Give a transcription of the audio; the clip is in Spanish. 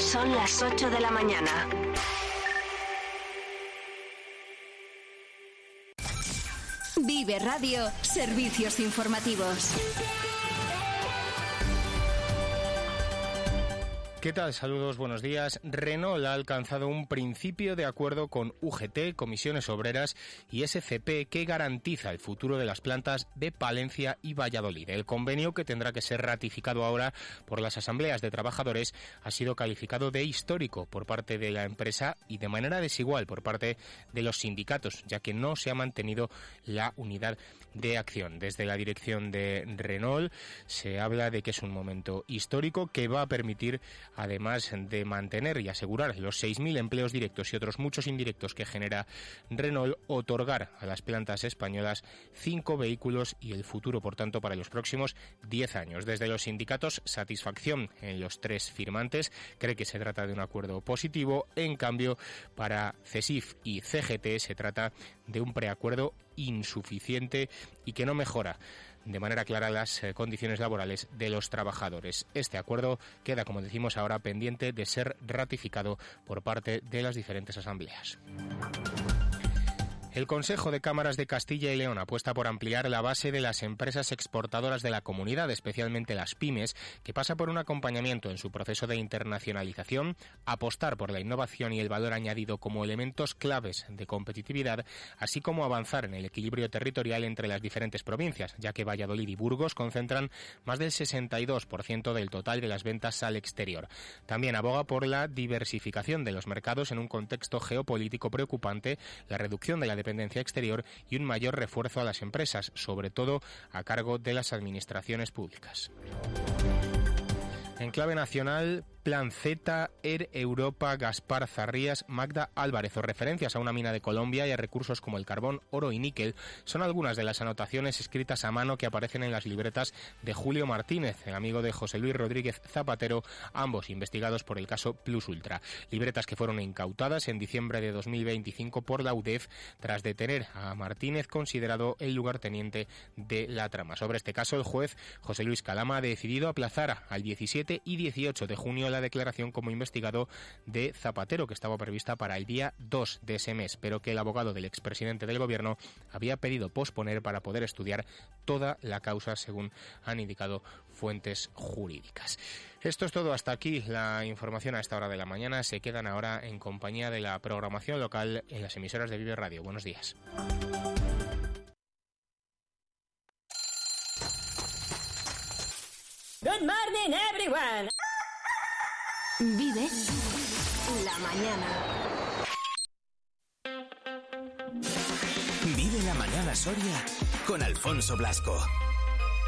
Son las 8 de la mañana. Vive Radio, servicios informativos. ¿Qué tal? Saludos, buenos días. Renault ha alcanzado un principio de acuerdo con UGT, Comisiones Obreras y SCP que garantiza el futuro de las plantas de Palencia y Valladolid. El convenio, que tendrá que ser ratificado ahora por las asambleas de trabajadores, ha sido calificado de histórico por parte de la empresa y de manera desigual por parte de los sindicatos, ya que no se ha mantenido la unidad de acción. Desde la dirección de Renault se habla de que es un momento histórico que va a permitir, además de mantener y asegurar los 6.000 empleos directos y otros muchos indirectos que genera Renault, otorgar a las plantas españolas 5 vehículos y el futuro, por tanto, para los próximos 10 años. Desde los sindicatos, satisfacción en los 3 firmantes, cree que se trata de un acuerdo positivo. En cambio, para CESIF y CGT se trata de un preacuerdo insuficiente y que no mejora de manera clara las condiciones laborales de los trabajadores. Este acuerdo queda, como decimos ahora, pendiente de ser ratificado por parte de las diferentes asambleas. El Consejo de Cámaras de Castilla y León apuesta por ampliar la base de las empresas exportadoras de la comunidad, especialmente las pymes, que pasa por un acompañamiento en su proceso de internacionalización, apostar por la innovación y el valor añadido como elementos claves de competitividad, así como avanzar en el equilibrio territorial entre las diferentes provincias, ya que Valladolid y Burgos concentran más del 62% del total de las ventas al exterior. También aboga por la diversificación de los mercados en un contexto geopolítico preocupante, la reducción de la dependencia exterior y un mayor refuerzo a las empresas, sobre todo a cargo de las administraciones públicas. En clave nacional, Plan Z, Air Europa, Gaspar Zarrías, Magda Álvarez, o referencias a una mina de Colombia y a recursos como el carbón, oro y níquel, son algunas de las anotaciones escritas a mano que aparecen en las libretas de Julio Martínez, el amigo de José Luis Rodríguez Zapatero, ambos investigados por el caso Plus Ultra. Libretas que fueron incautadas en diciembre de 2025 por la UDEF tras detener a Martínez, considerado el lugarteniente de la trama. Sobre este caso, el juez José Luis Calama ha decidido aplazar al 17 y 18 de junio la declaración como investigado de Zapatero, que estaba prevista para el día 2 de ese mes, pero que el abogado del expresidente del gobierno había pedido posponer para poder estudiar toda la causa, según han indicado fuentes jurídicas. Esto es todo, hasta aquí la información a esta hora de la mañana. Se quedan ahora en compañía de la programación local en las emisoras de Vive Radio. Buenos días. Good morning, everyone. Vive la mañana. Vive la mañana Soria con Alfonso Blasco.